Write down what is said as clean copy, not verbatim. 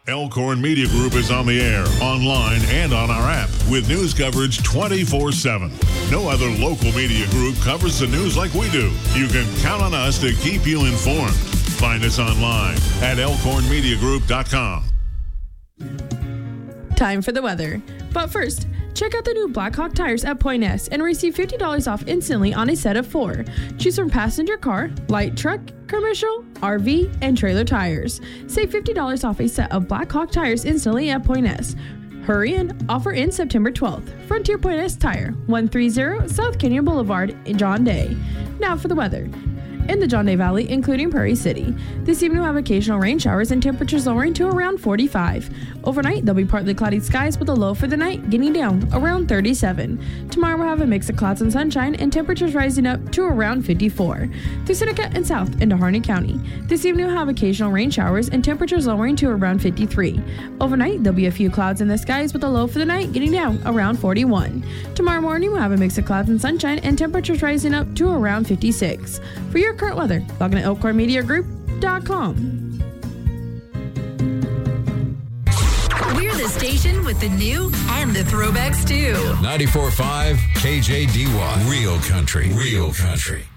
Elkhorn Media Group is on the air, online, and on our app with news coverage 24/7. No other local media group covers the news like we do. You can count on us to keep you informed. Find us online at elkhornmediagroup.com. Time for the weather. But first, check out the new Blackhawk tires at Point S and receive $50 off instantly on a set of 4. Choose from passenger car, light truck, commercial, RV, and trailer tires. Save $50 off a set of Blackhawk tires instantly at Point S. Hurry in. Offer ends September 12th. Frontier Point S Tire, 130 South Canyon Boulevard in John Day. Now for the weather. In the John Day Valley, including Prairie City, this evening we'll have occasional rain showers and temperatures lowering to around 45. Overnight, there'll be partly cloudy skies with a low for the night getting down around 37. Tomorrow we'll have a mix of clouds and sunshine and temperatures rising up to around 54. Through Seneca and south into Harney County, this evening we'll have occasional rain showers and temperatures lowering to around 53. Overnight, there'll be a few clouds in the skies with a low for the night getting down around 41. Tomorrow morning we'll have a mix of clouds and sunshine and temperatures rising up to around 56. For your current weather, log in at elkhornmediagroup.com. We're the station with the new and the throwbacks too. 94.5 KJDY. Real country. Real country.